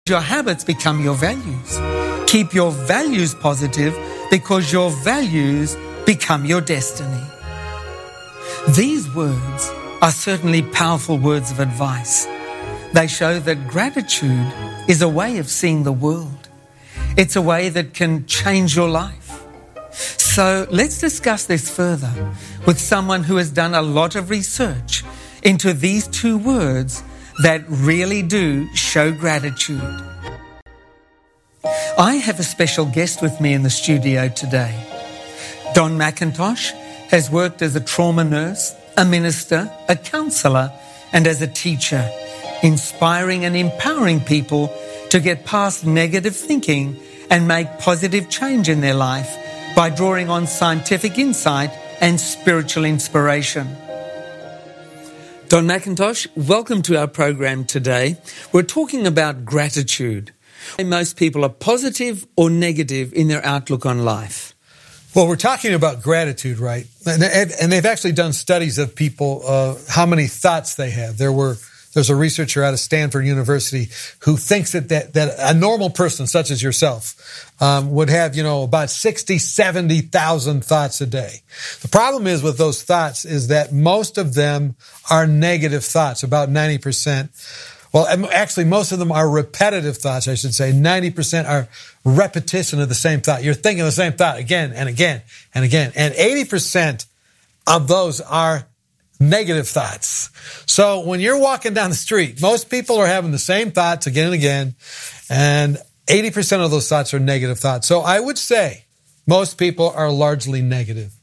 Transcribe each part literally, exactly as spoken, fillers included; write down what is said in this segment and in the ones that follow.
Your habits become your values. Keep your values positive because your values become your destiny. These words are certainly powerful words of advice. They show that gratitude is a way of seeing the world. It's a way that can change your life. So let's discuss this further with someone who has done a lot of research into these two words that really do show gratitude. I have a special guest with me in the studio today. Don McIntosh has worked as a trauma nurse, a minister, a counsellor, and as a teacher, inspiring and empowering people to get past negative thinking and make positive change in their life by drawing on scientific insight and spiritual inspiration. Don McIntosh, welcome to our program today. We're talking about gratitude. Most people are positive or negative in their outlook on life. Well, we're talking about gratitude, right? And they've actually done studies of people, uh, how many thoughts they have. There were, there's a researcher out of Stanford University who thinks that, that, that a normal person, such as yourself, um, would have, you know, about sixty, seventy thousand thoughts a day. The problem is with those thoughts is that most of them are negative thoughts, about ninety percent. Well, actually, most of them are repetitive thoughts, I should say. ninety percent are repetition of the same thought. You're thinking the same thought again and again and again. And eighty percent of those are negative thoughts. So when you're walking down the street, most people are having the same thoughts again and again. And eighty percent of those thoughts are negative thoughts. So I would say most people are largely negative.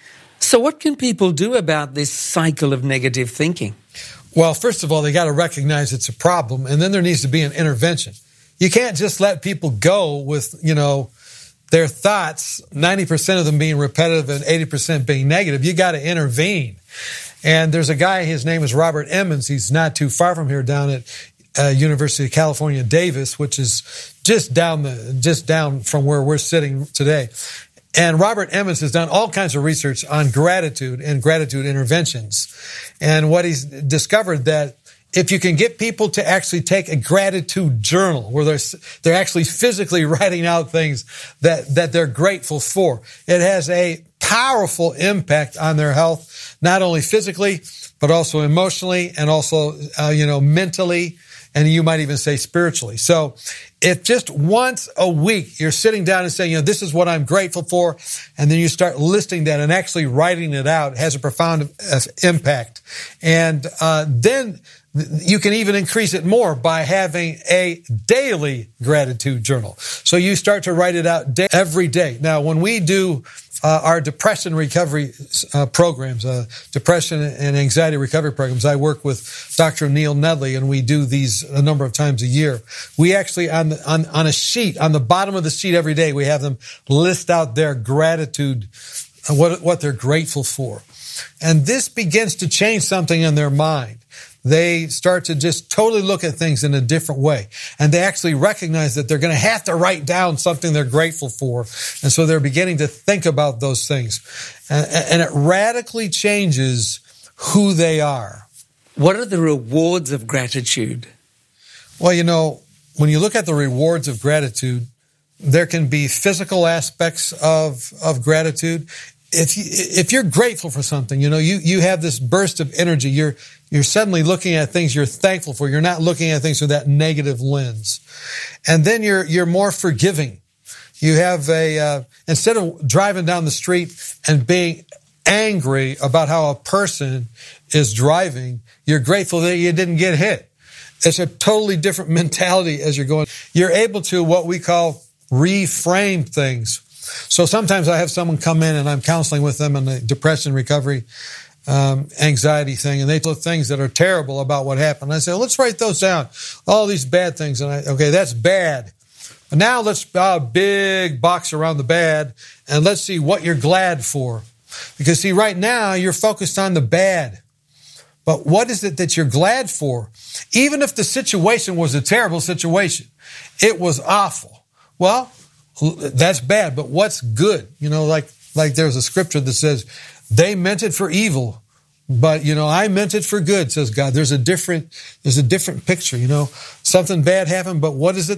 So what can people do about this cycle of negative thinking? Well, first of all, they got to recognize it's a problem, and then there needs to be an intervention. You can't just let people go with, you know, their thoughts, ninety percent of them being repetitive and eighty percent being negative. You got to intervene. And there's a guy, his name is Robert Emmons. He's not too far from here down at uh, University of California, Davis, which is just down the, just down from where we're sitting today. And Robert Emmons has done all kinds of research on gratitude and gratitude interventions. And what he's discovered that if you can get people to actually take a gratitude journal where they're, they're actually physically writing out things that, that they're grateful for, it has a powerful impact on their health, not only physically, but also emotionally and also, uh, you know, mentally, and you might even say spiritually. So if just once a week you're sitting down and saying, you know, this is what I'm grateful for, and then you start listing that and actually writing it out, it has a profound uh, impact. And uh, then you can even increase it more by having a daily gratitude journal. So you start to write it out day, every day. Now, when we do Uh, our depression recovery uh, programs, uh, depression and anxiety recovery programs. I work with Doctor Neil Nedley, and we do these a number of times a year. We actually, on, the, on, on a sheet, on the bottom of the sheet every day, we have them list out their gratitude, uh, what, what they're grateful for. And this begins to change something in their mind. They start to just totally look at things in a different way. And they actually recognize that they're going to have to write down something they're grateful for. And so they're beginning to think about those things. And, and it radically changes who they are. What are the rewards of gratitude? Well, you know, when you look at the rewards of gratitude, there can be physical aspects of, of gratitude. If you, if you're grateful for something, you know, you, you have this burst of energy. You're, you're suddenly looking at things you're thankful for. You're not looking at things through that negative lens. And then you're, you're more forgiving. You have a, uh, instead of driving down the street and being angry about how a person is driving, you're grateful that you didn't get hit. It's a totally different mentality as you're going. You're able to what we call reframe things. So sometimes I have someone come in and I'm counseling with them on the depression recovery, um, anxiety thing, and they tell things that are terrible about what happened. And I say, well, let's write those down. All these bad things. And I, okay, that's bad. But now let's uh, big box around the bad and let's see what you're glad for. Because see, right now you're focused on the bad. But what is it that you're glad for? Even if the situation was a terrible situation, it was awful. Well, that's bad, but what's good? You know, like, like there's a scripture that says, they meant it for evil, But, you know, I meant it for good, says God. There's a different, there's a different picture, you know. Something bad happened, but what is it